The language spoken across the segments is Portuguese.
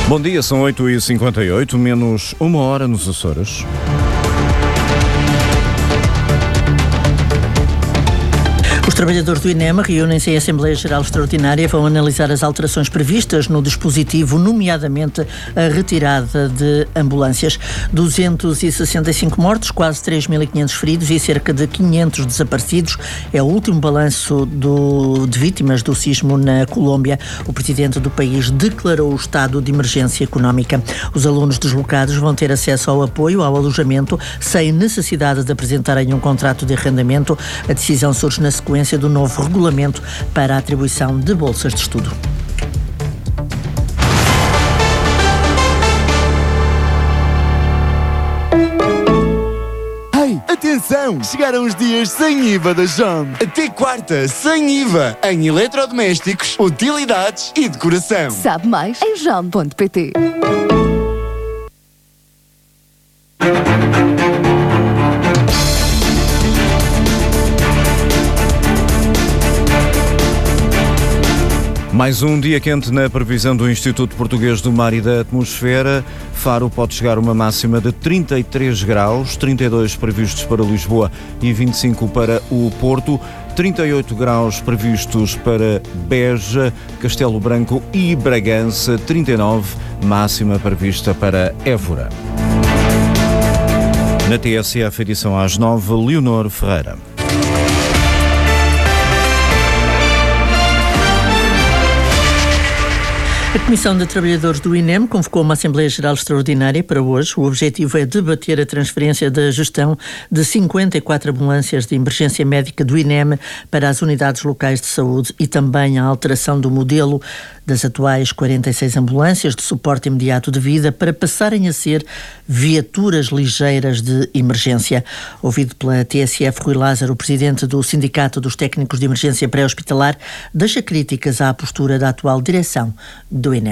Bom dia, são 8h58, menos uma hora nos Açores. Os trabalhadores do INEM reúnem-se em Assembleia Geral Extraordinária e vão analisar as alterações previstas no dispositivo, nomeadamente a retirada de ambulâncias. 265 mortos, quase 3.500 feridos e cerca de 500 desaparecidos. É o último balanço de vítimas do sismo na Colômbia. O presidente do país declarou o estado de emergência económica. Os alunos deslocados vão ter acesso ao apoio, ao alojamento, sem necessidade de apresentarem um contrato de arrendamento. A decisão surge na sequência do novo regulamento para a atribuição de bolsas de estudo. Ei, atenção! Chegaram os dias sem IVA da JOM. Até quarta, sem IVA, em eletrodomésticos, utilidades e decoração. Sabe mais em jom.pt. Mais um dia quente na previsão do Instituto Português do Mar e da Atmosfera. Faro pode chegar a uma máxima de 33 graus, 32 previstos para Lisboa e 25 para o Porto, 38 graus previstos para Beja, Castelo Branco e Bragança, 39 máxima prevista para Évora. Na TSF, edição às 9, Leonor Ferreira. A Comissão de Trabalhadores do INEM convocou uma Assembleia Geral Extraordinária para hoje. O objetivo é debater a transferência da gestão de 54 ambulâncias de emergência médica do INEM para as unidades locais de saúde e também a alteração do modelo das atuais 46 ambulâncias de suporte imediato de vida para passarem a ser viaturas ligeiras de emergência. Ouvido pela TSF, Rui Lázaro, o presidente do Sindicato dos Técnicos de Emergência Pré-Hospitalar, deixa críticas à postura da atual direção do INEM.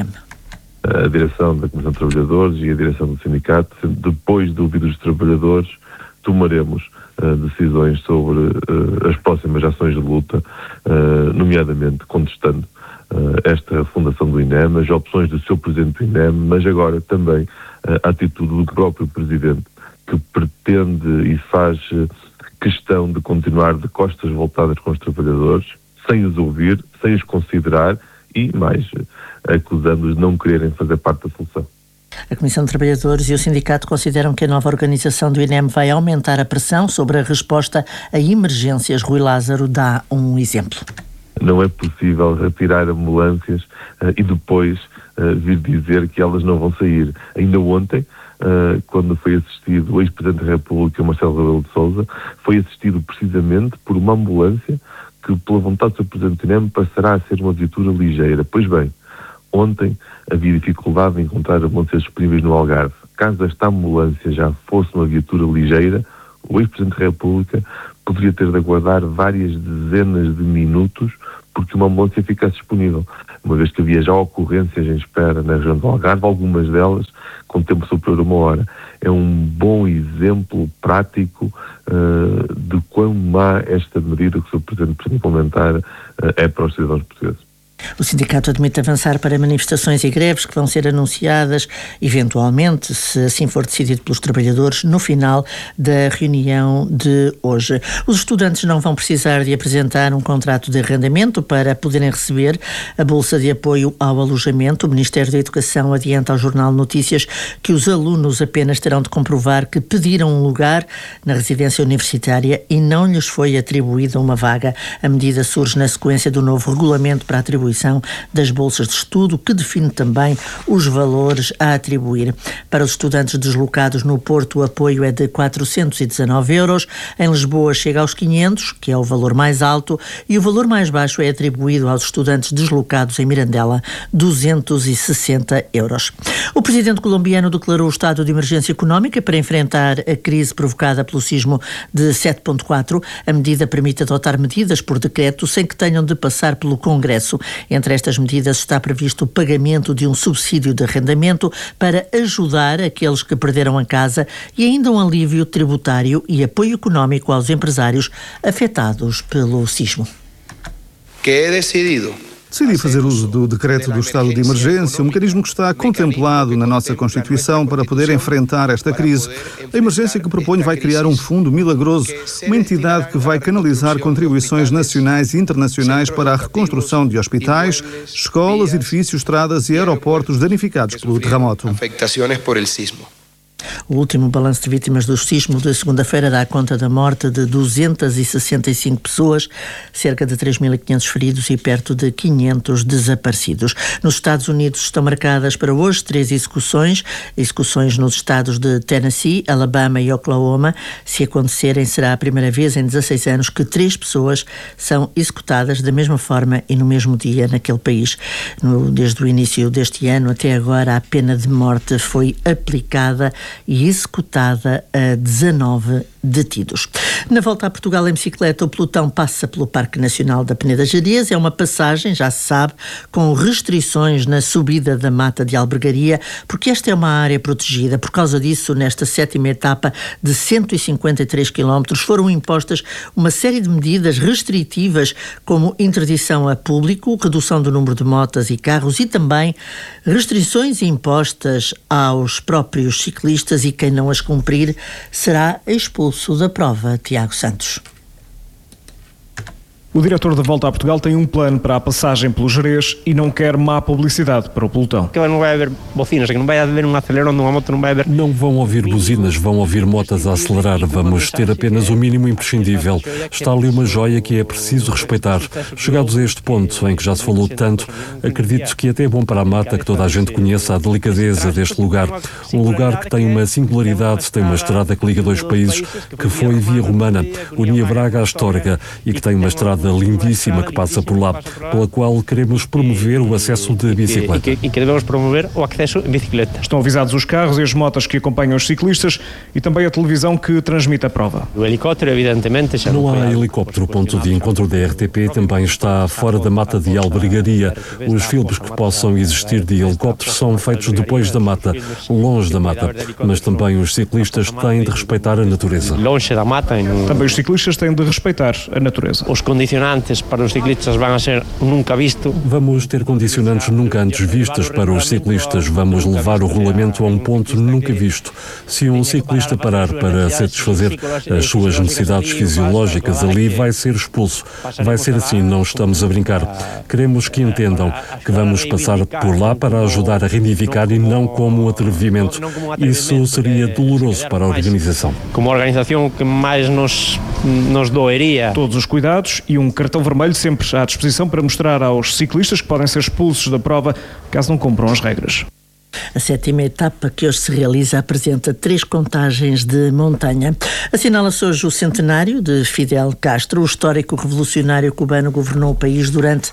A direção da Comissão de Trabalhadores e a direção do sindicato, depois de ouvir os trabalhadores, tomaremos decisões sobre as próximas ações de luta, nomeadamente contestando esta fundação do INEM, as opções do seu presidente do INEM, mas agora também a atitude do próprio presidente, que pretende e faz questão de continuar de costas voltadas com os trabalhadores, sem os ouvir, sem os considerar e mais acusando-os de não quererem fazer parte da solução. A Comissão de Trabalhadores e o Sindicato consideram que a nova organização do INEM vai aumentar a pressão sobre a resposta a emergências. Rui Lázaro dá um exemplo. Não é possível retirar ambulâncias e depois vir dizer que elas não vão sair. Ainda ontem, quando foi assistido o ex-presidente da República, Marcelo Rebelo de Sousa, foi assistido precisamente por uma ambulância que, pela vontade do seu presidente do INEM, passará a ser uma viatura ligeira. Pois bem, ontem havia dificuldade em encontrar ambulâncias disponíveis no Algarve. Caso esta ambulância já fosse uma viatura ligeira, o ex-presidente da República poderia ter de aguardar várias dezenas de minutos porque uma ambulância ficasse disponível, uma vez que havia já ocorrências em espera na região do Algarve, algumas delas com tempo superior a uma hora. É um bom exemplo prático de quão má esta medida que o Sr. Presidente pretende implementar é para os cidadãos portugueses. O sindicato admite avançar para manifestações e greves que vão ser anunciadas, eventualmente, se assim for decidido pelos trabalhadores, no final da reunião de hoje. Os estudantes não vão precisar de apresentar um contrato de arrendamento para poderem receber a bolsa de apoio ao alojamento. O Ministério da Educação adianta ao Jornal Notícias que os alunos apenas terão de comprovar que pediram um lugar na residência universitária e não lhes foi atribuída uma vaga. A medida surge na sequência do novo regulamento para a atribuição das bolsas de estudo, que define também os valores a atribuir. Para os estudantes deslocados no Porto, o apoio é de 419 euros. Em Lisboa chega aos 500, que é o valor mais alto, e o valor mais baixo é atribuído aos estudantes deslocados em Mirandela, 260 euros. O presidente colombiano declarou o estado de emergência económica para enfrentar a crise provocada pelo sismo de 7.4. A medida permite adotar medidas por decreto sem que tenham de passar pelo Congresso. Entre estas medidas está previsto o pagamento de um subsídio de arrendamento para ajudar aqueles que perderam a casa e ainda um alívio tributário e apoio económico aos empresários afetados pelo sismo. Que he decidido decidi fazer uso do decreto do estado de emergência, um mecanismo que está contemplado na nossa Constituição para poder enfrentar esta crise. A emergência que proponho vai criar um fundo milagroso, uma entidade que vai canalizar contribuições nacionais e internacionais para a reconstrução de hospitais, escolas, edifícios, estradas e aeroportos danificados pelo terremoto. O último balanço de vítimas do sismo de segunda-feira dá conta da morte de 265 pessoas, cerca de 3.500 feridos e perto de 500 desaparecidos. Nos Estados Unidos estão marcadas para hoje 3 execuções nos estados de Tennessee, Alabama e Oklahoma. Se acontecerem, será a primeira vez em 16 anos que 3 pessoas são executadas da mesma forma e no mesmo dia naquele país. Desde o início deste ano até agora, a pena de morte foi aplicada e executada a 19 detidos. Na volta a Portugal em bicicleta, o pelotão passa pelo Parque Nacional da Peneda Gerês. É uma passagem, já se sabe, com restrições na subida da Mata de Albergaria, porque esta é uma área protegida. Por causa disso, nesta 7ª etapa de 153 km, foram impostas uma série de medidas restritivas, como interdição a público, redução do número de motas e carros e também restrições impostas aos próprios ciclistas, e quem não as cumprir será expulso da prova. Tiago Santos. O diretor da Volta a Portugal tem um plano para a passagem pelo Gerês e não quer má publicidade para o pelotão. Que não vai haver bocinas, que não vai haver um acelerão de uma moto, não vai haver... Não vão ouvir buzinas, vão ouvir motas a acelerar. Vamos ter apenas o mínimo imprescindível. Está ali uma joia que é preciso respeitar. Chegados a este ponto em que já se falou tanto, acredito que até é bom para a Mata que toda a gente conheça a delicadeza deste lugar. Um lugar que tem uma singularidade, tem uma estrada que liga 2 países, que foi via romana, unia Braga à Astorga, e que tem uma estrada lindíssima que passa por lá, pela qual queremos promover o acesso de bicicleta. E queremos promover o acesso em bicicleta. Estão avisados os carros e as motas que acompanham os ciclistas e também a televisão que transmite a prova. O helicóptero, evidentemente... Não há helicóptero. O ponto de encontro da RTP também está fora da Mata de Albergaria. Os filmes que possam existir de helicópteros são feitos depois da Mata, longe da Mata, mas também os ciclistas têm de respeitar a natureza. Longe da Mata. Também os ciclistas têm de respeitar a natureza. Os condicionantes para os ciclistas vão ser nunca visto. Vamos ter condicionantes nunca antes vistos para os ciclistas. Vamos levar o rolamento a um ponto nunca visto. Se um ciclista parar para satisfazer as suas necessidades fisiológicas ali, vai ser expulso. Vai ser assim, não estamos a brincar. Queremos que entendam que vamos passar por lá para ajudar a reivindicar e não como um atrevimento. Isso seria doloroso para a organização. Como a organização que mais nos doeria. Todos os cuidados e um cartão vermelho sempre à disposição para mostrar aos ciclistas que podem ser expulsos da prova caso não cumpram as regras. A 7ª etapa que hoje se realiza apresenta 3 contagens de montanha. Assinala-se hoje o centenário de Fidel Castro. O histórico revolucionário cubano governou o país durante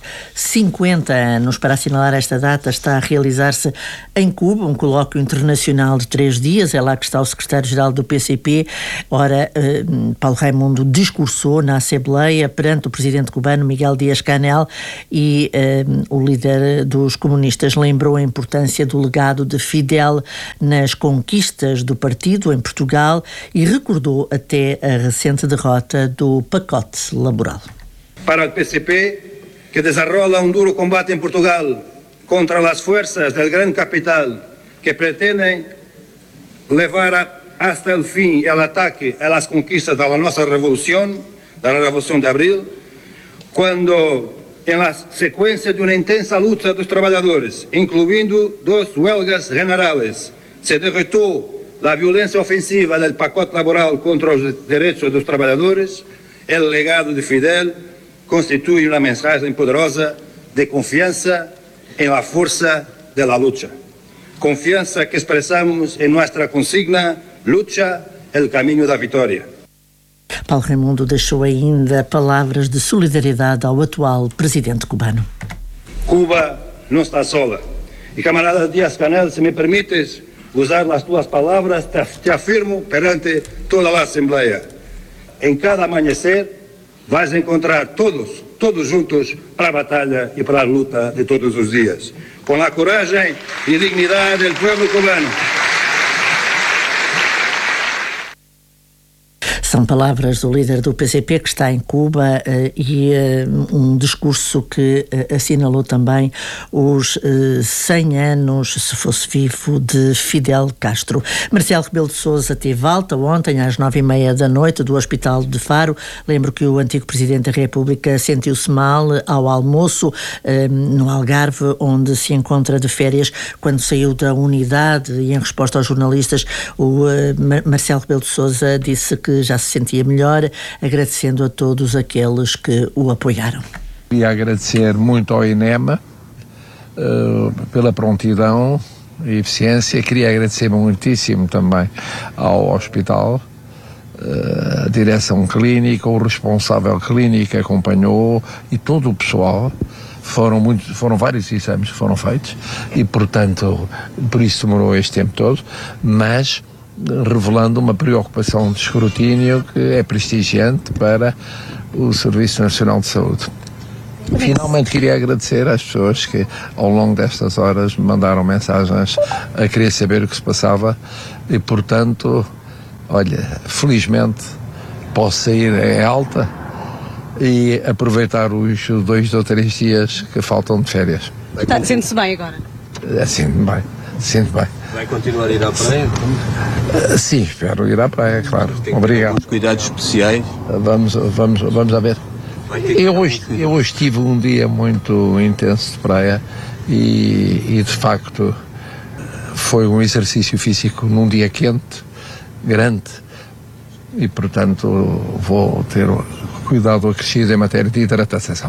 50 anos. Para assinalar esta data está a realizar-se em Cuba um colóquio internacional de 3 dias. É lá que está o secretário-geral do PCP. Ora, Paulo Raimundo discursou na Assembleia perante o presidente cubano Miguel Díaz-Canel e o líder dos comunistas lembrou a importância do legado de Fidel nas conquistas do partido em Portugal e recordou até a recente derrota do pacote laboral. Para o PCP, que desarrolla um duro combate em Portugal contra as forças do grande capital que pretendem levar hasta o fim o ataque às conquistas da nossa revolução, da Revolução de Abril, quando en la secuencia de una intensa lucha de los trabajadores, incluyendo 2 huelgas generales, se derrotó la violencia ofensiva del pacote laboral contra los derechos de los trabajadores, el legado de Fidel constituye una mensaje poderosa de confianza en la fuerza de la lucha. Confianza que expresamos en nuestra consigna, lucha, el camino da vitória. Paulo Raimundo deixou ainda palavras de solidariedade ao atual presidente cubano. Cuba não está sola. E camarada Díaz-Canel, se me permites usar as tuas palavras, te afirmo perante toda a Assembleia. Em cada amanhecer vais encontrar todos juntos para a batalha e para a luta de todos os dias. Com a coragem e dignidade do povo cubano. São palavras do líder do PCP que está em Cuba e um discurso que assinalou também os 100 anos, se fosse vivo, de Fidel Castro. Marcelo Rebelo de Sousa teve alta ontem às 9h30 da noite do Hospital de Faro. Lembro que o antigo Presidente da República sentiu-se mal ao almoço no Algarve, onde se encontra de férias. Quando saiu da unidade e em resposta aos jornalistas, o Marcelo Rebelo de Sousa disse que já se sentia melhor, agradecendo a todos aqueles que o apoiaram. Queria agradecer muito ao INEMA pela prontidão e eficiência. Queria agradecer muitíssimo também ao hospital, a direção clínica, o responsável clínico que acompanhou e todo o pessoal. Foram vários exames que foram feitos e, portanto, por isso demorou este tempo todo, mas revelando uma preocupação de escrutínio que é prestigiante para o Serviço Nacional de Saúde. Finalmente queria agradecer às pessoas que ao longo destas horas me mandaram mensagens a querer saber o que se passava e, portanto, olha, felizmente posso sair em alta e aproveitar os 2 ou 3 dias que faltam de férias. Sente-se bem agora? Sinto bem. Vai continuar a ir à praia? Sim, espero ir à praia, claro. Obrigado. Os cuidados especiais? Vamos a ver. Eu hoje tive um dia muito intenso de praia e de facto foi um exercício físico num dia quente, grande, e portanto vou ter cuidado acrescido em matéria de hidratação.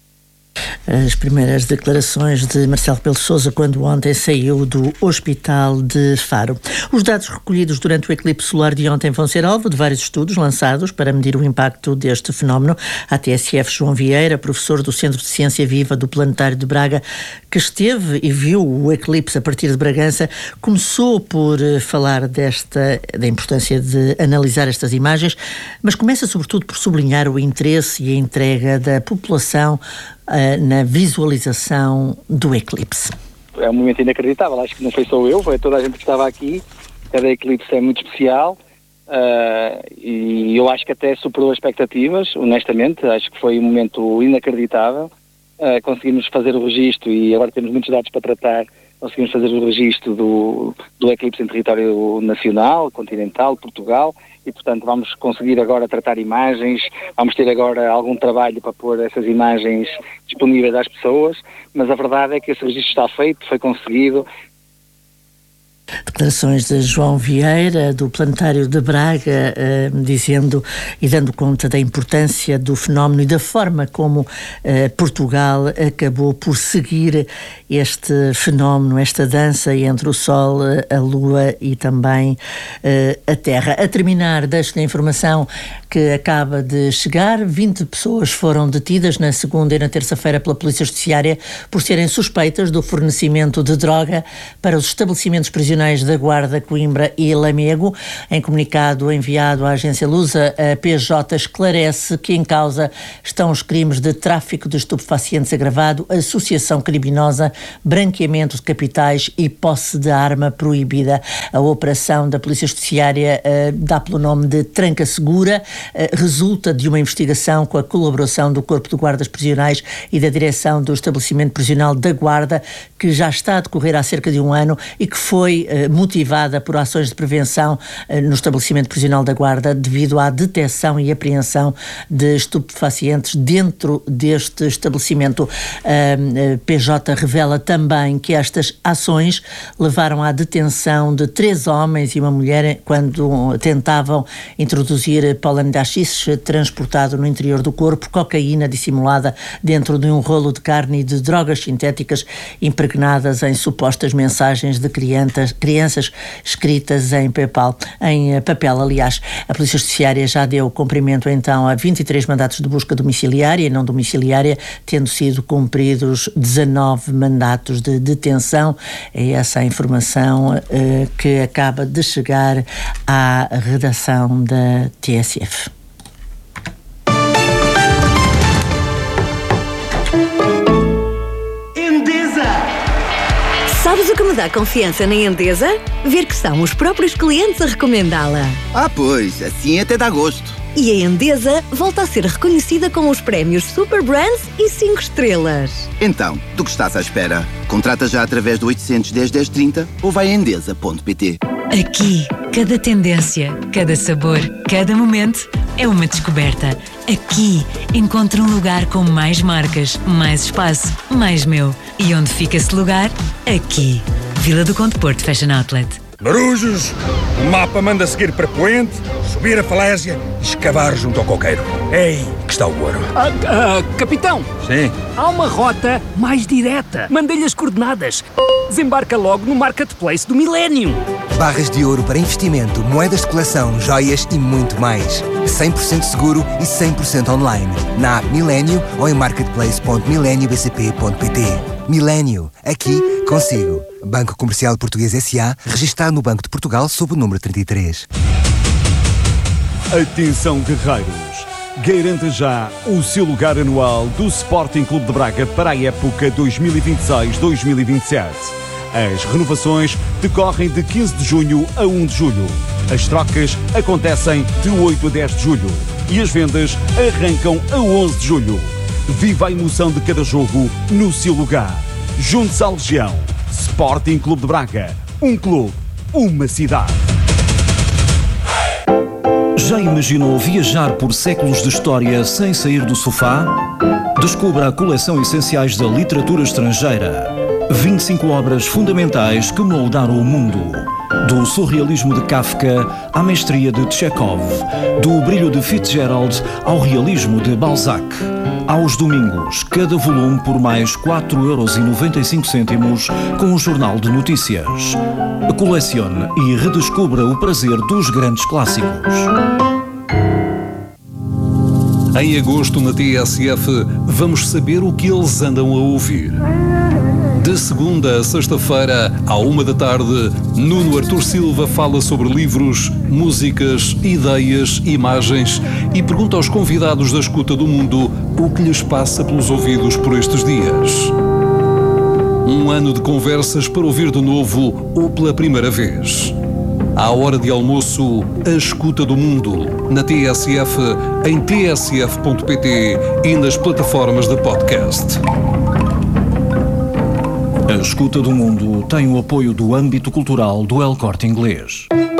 As primeiras declarações de Marcelo Rebelo de Sousa quando ontem saiu do Hospital de Faro. Os dados recolhidos durante o eclipse solar de ontem vão ser alvo de vários estudos lançados para medir o impacto deste fenómeno. A TSF João Vieira, professor do Centro de Ciência Viva do Planetário de Braga, que esteve e viu o eclipse a partir de Bragança, começou por falar da importância de analisar estas imagens, mas começa sobretudo por sublinhar o interesse e a entrega da população na visualização do eclipse. É um momento inacreditável, acho que não foi só eu, foi toda a gente que estava aqui. Cada eclipse é muito especial e eu acho que até superou as expectativas, honestamente, acho que foi um momento inacreditável. Conseguimos fazer o registro e agora temos muitos dados para tratar. Conseguimos fazer o registro do eclipse em território nacional, continental, Portugal, e portanto vamos conseguir agora tratar imagens, vamos ter agora algum trabalho para pôr essas imagens disponíveis às pessoas, mas a verdade é que esse registro está feito, foi conseguido. Declarações de João Vieira, do Planetário de Braga, dizendo e dando conta da importância do fenómeno e da forma como Portugal acabou por seguir este fenómeno, esta dança entre o Sol, a Lua e também a Terra. A terminar, deixo-lhe a informação que acaba de chegar. 20 pessoas foram detidas na segunda e na terça-feira pela Polícia Judiciária por serem suspeitas do fornecimento de droga para os estabelecimentos prisionais da Guarda, Coimbra e Lamego. Em comunicado enviado à agência Lusa, a PJ esclarece que em causa estão os crimes de tráfico de estupefacientes agravado, associação criminosa, branqueamento de capitais e posse de arma proibida. A operação da Polícia Judiciária dá pelo nome de Tranca Segura, resulta de uma investigação com a colaboração do Corpo de Guardas Prisionais e da Direção do Estabelecimento Prisional da Guarda, que já está a decorrer há cerca de um ano e que foi motivada por ações de prevenção no estabelecimento prisional da Guarda devido à detecção e apreensão de estupefacientes dentro deste estabelecimento. A PJ revela também que estas ações levaram à detenção de 3 homens e uma mulher quando tentavam introduzir pólen de haxixe transportado no interior do corpo, cocaína dissimulada dentro de um rolo de carne e de drogas sintéticas impregnadas em supostas mensagens de crianças escritas em papel. A Polícia Judiciária já deu cumprimento então a 23 mandatos de busca domiciliária e não domiciliária, tendo sido cumpridos 19 mandatos de detenção. É essa a informação que acaba de chegar à redação da TSF. Sabes o que me dá confiança na Endesa? Ver que são os próprios clientes a recomendá-la. Ah, pois, assim até dá gosto. E a Endesa volta a ser reconhecida com os prémios Super Brands e 5 estrelas. Então, do que estás à espera? Contrata já através do 810 1030 ou vai a endesa.pt. Aqui, cada tendência, cada sabor, cada momento é uma descoberta. Aqui, encontro um lugar com mais marcas, mais espaço, mais meu. E onde fica esse lugar? Aqui. Vila do Conde Porto Fashion Outlet. Marujos, o mapa manda seguir para Poente, subir a falésia e escavar junto ao coqueiro. Ei, que está o ouro. Capitão! Sim? Há uma rota mais direta. Mandei-lhe as coordenadas. Desembarca logo no Marketplace do Millennium. Barras de ouro para investimento, moedas de coleção, joias e muito mais. 100% seguro e 100% online. Na app Millennium ou em marketplace.millenniumbcp.pt. Millennium, aqui consigo. Banco Comercial Português S.A., registado no Banco de Portugal sob o número 33. Atenção, guerreiros! Garanta já o seu lugar anual do Sporting Clube de Braga para a época 2026-2027. As renovações decorrem de 15 de junho a 1 de julho. As trocas acontecem de 8 a 10 de julho. E as vendas arrancam a 11 de julho. Viva a emoção de cada jogo no seu lugar. Junte-se à Legião. Sporting Clube de Braga. Um clube, uma cidade. Já imaginou viajar por séculos de história sem sair do sofá? Descubra a coleção Essenciais da Literatura Estrangeira. 25 obras fundamentais que moldaram o mundo. Do surrealismo de Kafka à mestria de Chekhov. Do brilho de Fitzgerald ao realismo de Balzac. Aos domingos, cada volume por mais 4,95€ com o Jornal de Notícias. Colecione e redescubra o prazer dos grandes clássicos. Em agosto, na TSF, vamos saber o que eles andam a ouvir. De segunda a sexta-feira, à 13h, Nuno Artur Silva fala sobre livros, músicas, ideias, imagens e pergunta aos convidados da Escuta do Mundo o que lhes passa pelos ouvidos por estes dias. Um ano de conversas para ouvir de novo ou pela primeira vez. À hora de almoço, a Escuta do Mundo, na TSF, em tsf.pt e nas plataformas de podcast. A Escuta do Mundo tem o apoio do âmbito cultural do El Corte Inglês.